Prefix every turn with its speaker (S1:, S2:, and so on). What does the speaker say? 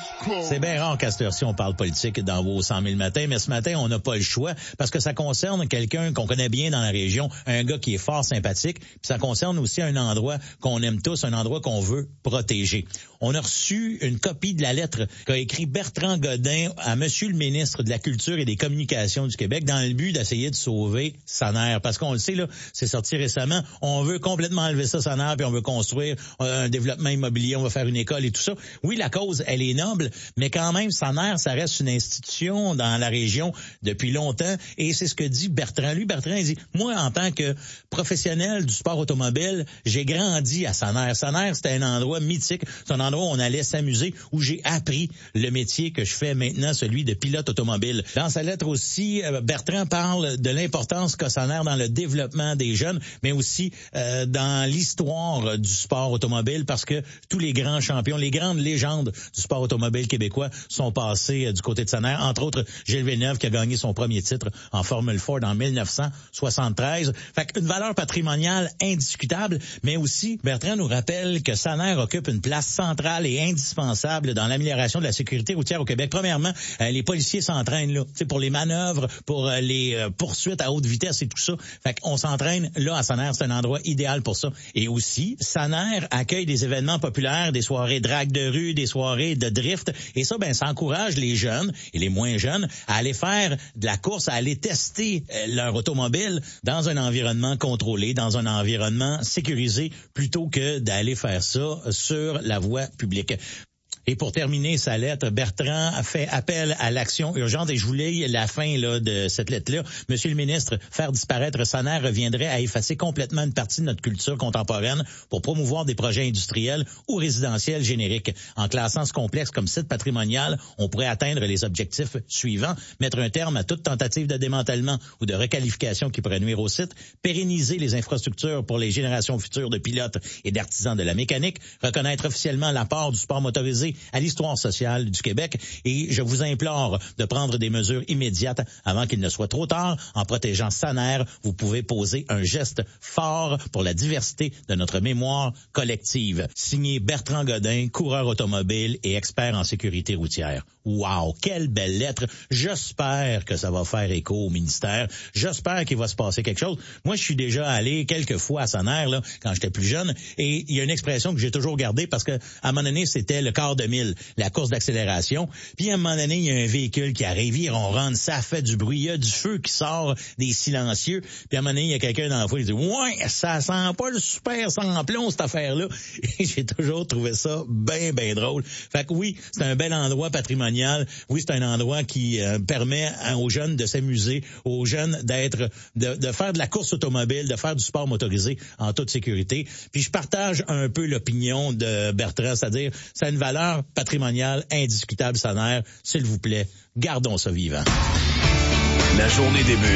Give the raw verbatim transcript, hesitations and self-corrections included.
S1: C'est bien rare qu'à cette heure-ci, on parle politique dans vos cent mille matins, mais ce matin, on n'a pas le choix parce que ça concerne quelqu'un qu'on connaît bien dans la région, un gars qui est fort sympathique, puis ça concerne aussi un endroit qu'on aime tous, un endroit qu'on veut protéger. On a reçu une copie de la lettre qu'a écrit Bertrand Godin à Monsieur le ministre de la Culture et des Communications du Québec dans le but d'essayer de sauver Sanaire. Parce qu'on le sait, là, c'est sorti récemment, on veut complètement enlever ça, Sanaire, puis on veut construire un développement immobilier, on va faire une école et tout ça. Oui, la cause, elle est noble, mais quand même, Sanaire, ça reste une institution dans la région depuis longtemps, et c'est ce que dit Bertrand. Lui, Bertrand, il dit, moi, en tant que professionnel du sport automobile, j'ai grandi à Sanaire. Sanaire, c'était un endroit mythique, c'est un endroit où on allait s'amuser, où j'ai appris le métier que je fais maintenant, celui de pilote automobile. Dans sa lettre aussi, Bertrand parle de l'importance qu'a Sanaire dans le développement des jeunes, mais aussi euh, dans l'histoire du sport automobile, parce que tous les grands champions, les grandes légendes du sport automobile québécois sont passés euh, du côté de Sanaire, entre autres Gilles Villeneuve qui a gagné son premier titre en Formule Ford en mille neuf cent soixante-treize. Fait qu'une valeur patrimoniale indiscutable, mais aussi Bertrand nous rappelle que Sanaire occupe une place centrale et indispensable dans l'amélioration de la sécurité routière au Québec. Premièrement, euh, les policiers s'entraînent là, tu sais, pour les manœuvres, pour euh, les euh, poursuites à haute vitesse et tout ça. Fait qu'on s'entraîne là à Sanaire, c'est un endroit idéal pour ça. Et aussi, Sanaire accueille des événements populaires, des soirées drag de rue, des soirées de drift, et ça, ben, ça encourage les jeunes et les moins jeunes à aller faire de la course, à aller tester euh, leur automobile dans un environnement contrôlé, dans un environnement sécurisé, plutôt que d'aller faire ça sur la voie publique. Et pour terminer sa lettre, Bertrand fait appel à l'action urgente, et je vous lis la fin là de cette lettre-là. Monsieur le ministre, faire disparaître Sanaire reviendrait à effacer complètement une partie de notre culture contemporaine pour promouvoir des projets industriels ou résidentiels génériques. En classant ce complexe comme site patrimonial, on pourrait atteindre les objectifs suivants: mettre un terme à toute tentative de démantèlement ou de requalification qui pourrait nuire au site, pérenniser les infrastructures pour les générations futures de pilotes et d'artisans de la mécanique, reconnaître officiellement l'apport du sport motorisé à l'histoire sociale du Québec, et je vous implore de prendre des mesures immédiates avant qu'il ne soit trop tard. En protégeant Sanaire, vous pouvez poser un geste fort pour la diversité de notre mémoire collective. Signé Bertrand Godin, coureur automobile et expert en sécurité routière. Wow, quelle belle lettre. J'espère que ça va faire écho au ministère. J'espère qu'il va se passer quelque chose. Moi, je suis déjà allé quelques fois à Sanaire, là, quand j'étais plus jeune, et il y a une expression que j'ai toujours gardée parce que, à un moment donné, c'était le quart de mille, la course d'accélération. Puis, à un moment donné, il y a un véhicule qui arrive, il ronronne, ça fait du bruit, il y a du feu qui sort des silencieux. Puis, à un moment donné, il y a quelqu'un dans la foule qui dit « Ouais, ça sent pas le super sans-plomb, cette affaire-là. » Et j'ai toujours trouvé ça bien, bien drôle. Fait que oui, c'est un bel endroit patrimonial. Oui, c'est un endroit qui euh, permet hein, aux jeunes de s'amuser, aux jeunes d'être, de, de faire de la course automobile, de faire du sport motorisé en toute sécurité. Puis je partage un peu l'opinion de Bertrand, c'est-à-dire ça a une valeur patrimoniale indiscutable, Sanaire. S'il vous plaît, gardons ça vivant.
S2: La journée débute